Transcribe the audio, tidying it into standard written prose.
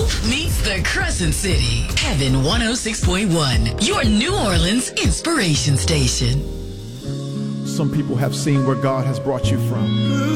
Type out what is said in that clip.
meets the Crescent City. Heaven 106.1, your New Orleans inspiration station. Some people have seen where God has brought you from.